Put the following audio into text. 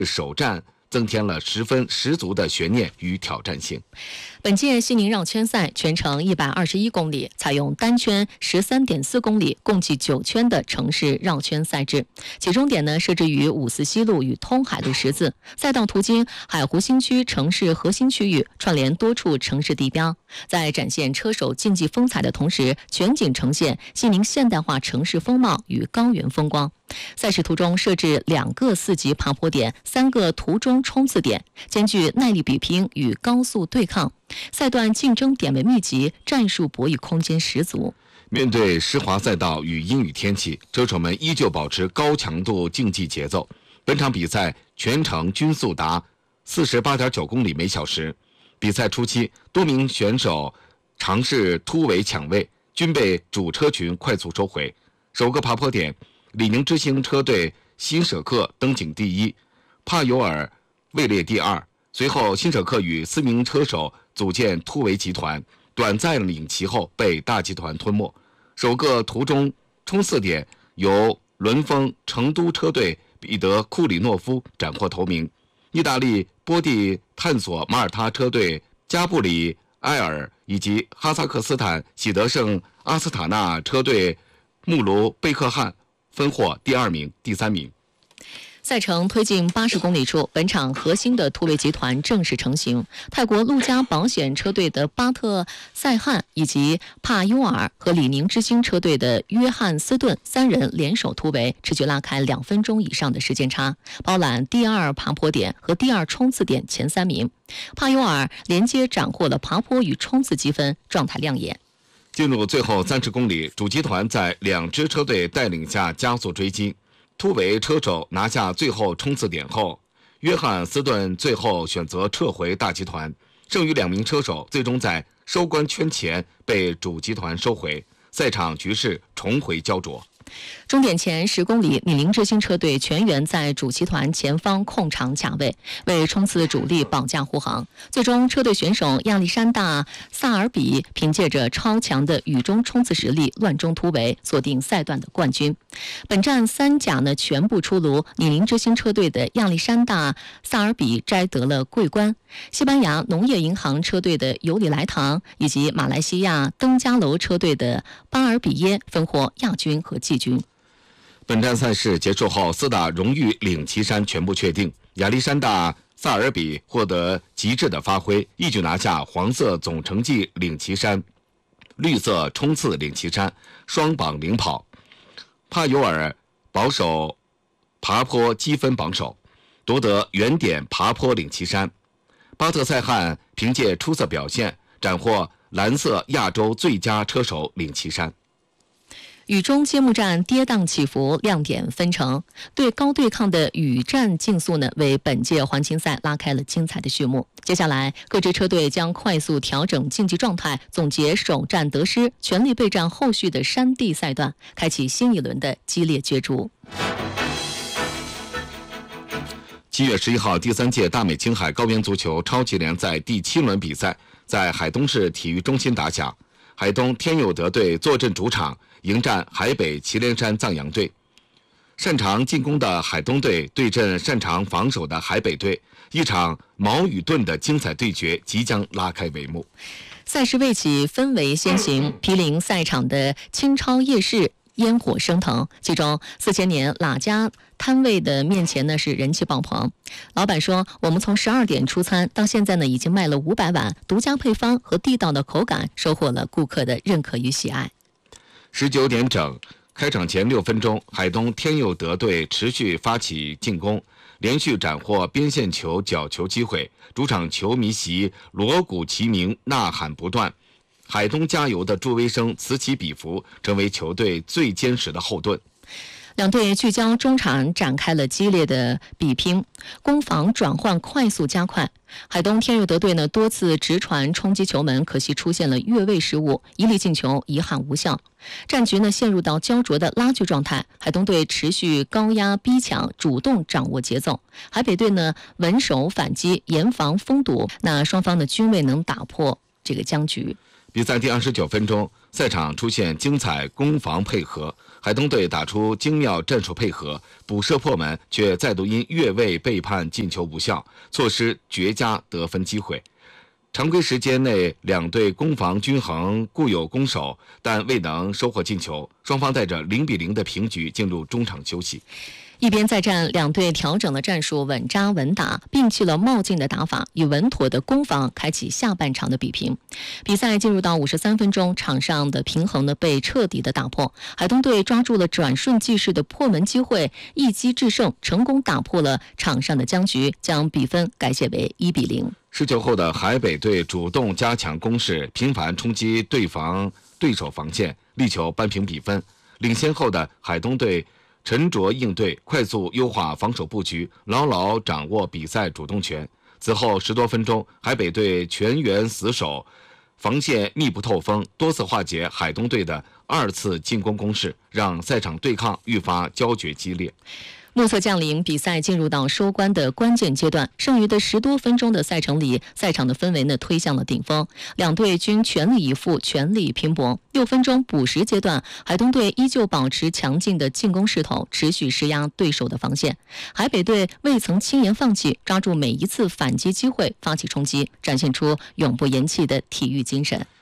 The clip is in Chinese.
首战增添了十足的悬念与挑战性。 本届西宁绕圈赛全程121公里，采用单圈13.4公里，共计9圈的城市绕圈赛制。起终点呢设置于五四西路与通海路十字，赛道途经海湖新区城市核心区域，串联多处城市地标。在展现车手竞技风采的同时，全景呈现西宁现代化城市风貌与高原风光。赛事途中设置2个4级爬坡点、3个途中冲刺点，兼具耐力比拼与高速对抗。赛段竞争点位密集，战术博弈空间十足。 面对湿滑赛道与阴雨天气，车手们依旧保持高强度竞技节奏。本场比赛全程均速达48.9公里每小时。比赛初期，多名选手尝试突围抢位，均被主车群快速收回。首个爬坡点，李宁之星车队辛舍克登顶第一，帕尤尔位列第二。随后，辛舍克与4名车手组建突围集团，短暂领旗后被大集团吞没。首个途中冲刺点由轮风成都车队彼得库里诺夫斩获头名，意大利波蒂探索马耳他车队加布里埃尔以及哈萨克斯坦喜德盛阿斯塔纳车队穆卢贝克汉分获第2名、第3名。 赛程推进80公里处，本场核心的突围集团正式成型。泰国陆家保险车队的巴特塞汉以及帕尤尔和李宁之星车队的约翰斯顿3人联手突围，持续拉开2分钟以上的时间差，包揽第2爬坡点和第2冲刺点前3名。帕尤尔连接斩获了爬坡与冲刺积分，状态亮眼。 进入最后30公里，主集团在2支车队带领下加速追击。突围车手拿下最后冲刺点后，约翰斯顿最后选择撤回大集团，剩余2名车手最终在收官圈前被主集团收回，赛场局势重回焦灼。 终点前10公里，李宁之星车队全员在主集团前方控场卡位，为冲刺主力保驾护航。最终，车队选手亚历山大·萨尔比凭借着超强的雨中冲刺实力，乱中突围，锁定赛段的冠军。本站3甲呢全部出炉，李宁之星车队的亚历山大·萨尔比摘得了桂冠，西班牙农业银行车队的尤里莱唐以及马来西亚登嘉楼车队的巴尔比耶分获亚军和季军。 本站赛事结束后，4大荣誉领旗衫全部确定，亚历山大·萨尔比获得极致的发挥，一举拿下黄色总成绩领旗衫、绿色冲刺领旗衫，双榜领跑。帕尤尔保守爬坡积分榜首，夺得原点爬坡领旗衫。巴特塞汉凭借出色表现，斩获蓝色亚洲最佳车手领旗衫。 雨中揭幕战跌宕起伏，亮点纷呈，对高对抗的雨战竞速呢，为本届环青赛拉开了精彩的序幕。接下来，各支车队将快速调整竞技状态，总结首战得失，全力备战后续的山地赛段，开启新一轮的激烈角逐。 7月11号，第3届大美青海高原足球超级联赛第7轮比赛在海东市体育中心打响。海东天佑德队坐镇主场，迎战海北祁连山藏羊队。擅长进攻的海东队对阵擅长防守的海北队，一场矛与盾的精彩对决即将拉开帷幕。 赛事未起，氛围先行，毗邻赛场的清超夜市烟火升腾，其中4000年喇家摊位的面前呢是人气爆棚。老板说，我们从12点出餐到现在呢已经卖了500碗，独家配方和地道的口感收获了顾客的认可与喜爱。 19点整，开场前6分钟，海东天佑德队持续发起进攻，连续斩获边线球、角球机会，主场球迷席锣鼓齐鸣，呐喊不断。海东加油的助威声此起彼伏，成为球队最坚实的后盾。 两队聚焦中场展开了激烈的比拼，攻防转换快速加快。海东天佑德队呢多次直传冲击球门，可惜出现了越位失误，一粒进球遗憾无效。战局呢陷入到焦灼的拉锯状态，海东队持续高压逼抢，主动掌握节奏。海北队呢稳守反击，严防封堵，那双方的均未能打破这个僵局。 比赛第29分钟，赛场出现精彩攻防配合，海东队打出精妙战术配合，补射破门，却再度因越位被判进球无效，错失绝佳得分机会。常规时间内，两队攻防均衡，固有攻守，但未能收获进球，双方带着0-0的平局进入中场休息。 一边再战，两队调整了战术，稳扎稳打，摒弃了冒进的打法，以稳妥的攻防开启下半场的比拼。比赛进入到53分钟，场上的平衡呢被彻底的打破。海东队抓住了转瞬即逝的破门机会，一击制胜，成功打破了场上的僵局，将比分改写为1-0。 失球后的海北队主动加强攻势，频繁冲击对手防线，力求扳平比分。领先后的海东队沉着应对，快速优化防守布局，牢牢掌握比赛主动权。此后10多分钟，海北队全员死守，防线密不透风，多次化解海东队的2次进攻攻势，让赛场对抗愈发胶着激烈。 暮色降临，比赛进入到收官的关键阶段。剩余的10多分钟的赛程里，赛场的氛围呢推向了顶峰，两队均全力以赴，全力拼搏。6分钟补时阶段，海东队依旧保持强劲的进攻势头，持续施压对手的防线。海北队未曾轻言放弃，抓住每一次反击机会发起冲击，展现出永不言弃的体育精神。